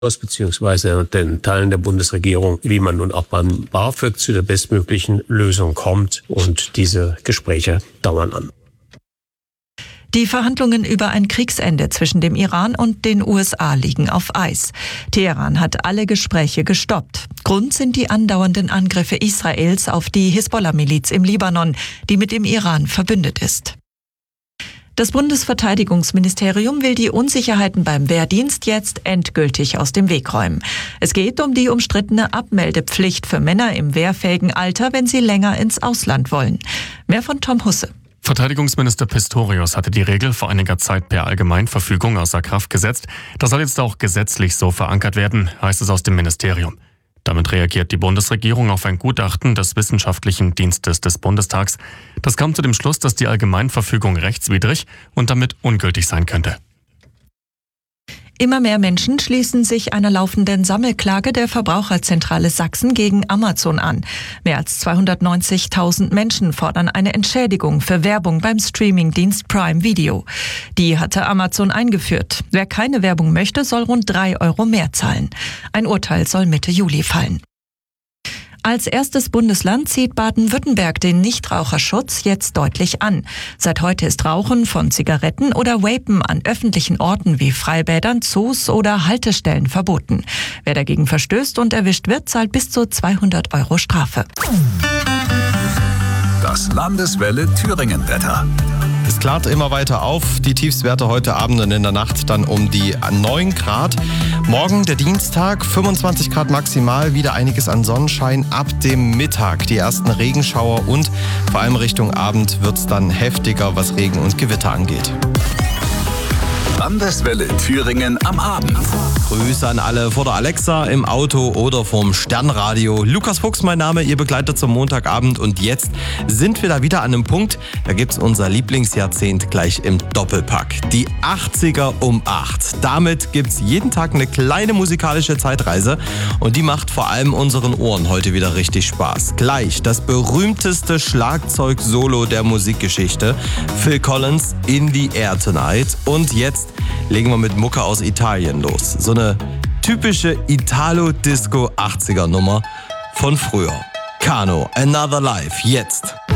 beziehungsweise den Teilen der Bundesregierung, wie man nun auch beim BAföG zu der bestmöglichen Lösung kommt. Und diese Gespräche dauern an. Die Verhandlungen über ein Kriegsende zwischen dem Iran und den USA liegen auf Eis. Teheran hat alle Gespräche gestoppt. Grund sind die andauernden Angriffe Israels auf die Hisbollah-Miliz im Libanon, die mit dem Iran verbündet ist. Das Bundesverteidigungsministerium will die Unsicherheiten beim Wehrdienst jetzt endgültig aus dem Weg räumen. Es geht um die umstrittene Abmeldepflicht für Männer im wehrfähigen Alter, wenn sie länger ins Ausland wollen. Mehr von Tom Husse. Verteidigungsminister Pistorius hatte die Regel vor einiger Zeit per Allgemeinverfügung außer Kraft gesetzt. Das soll jetzt auch gesetzlich so verankert werden, heißt es aus dem Ministerium. Damit reagiert die Bundesregierung auf ein Gutachten des Wissenschaftlichen Dienstes des Bundestags. Das kam zu dem Schluss, dass die Allgemeinverfügung rechtswidrig und damit ungültig sein könnte. Immer mehr Menschen schließen sich einer laufenden Sammelklage der Verbraucherzentrale Sachsen gegen Amazon an. Mehr als 290.000 Menschen fordern eine Entschädigung für Werbung beim Streamingdienst Prime Video. Die hatte Amazon eingeführt. Wer keine Werbung möchte, soll rund 3 € mehr zahlen. Ein Urteil soll Mitte Juli fallen. Als erstes Bundesland zieht Baden-Württemberg den Nichtraucherschutz jetzt deutlich an. Seit heute ist Rauchen von Zigaretten oder Vapen an öffentlichen Orten wie Freibädern, Zoos oder Haltestellen verboten. Wer dagegen verstößt und erwischt wird, zahlt bis zu 200 € Strafe. Das Landeswelle Thüringen-Wetter. Es klart immer weiter auf. Die Tiefstwerte heute Abend und in der Nacht dann um die 9 Grad. Morgen der Dienstag, 25 Grad maximal, wieder einiges an Sonnenschein ab dem Mittag. Die ersten Regenschauer und vor allem Richtung Abend wird es dann heftiger, was Regen und Gewitter angeht. Landeswelle Thüringen am Abend. Grüße an alle vor der Alexa, im Auto oder vorm Sternradio. Lukas Fuchs mein Name, ihr Begleiter zum Montagabend. Und jetzt sind wir da wieder an einem Punkt, da gibt's unser Lieblingsjahrzehnt gleich im Doppelpack. Die 80er um 8. Damit gibt's jeden Tag eine kleine musikalische Zeitreise. Und die macht vor allem unseren Ohren heute wieder richtig Spaß. Gleich das berühmteste Schlagzeug-Solo der Musikgeschichte. Phil Collins, In the Air Tonight. Und jetzt legen wir mit Mucke aus Italien los. So eine typische Italo-Disco-80er-Nummer von früher. Kano, Another Life, jetzt.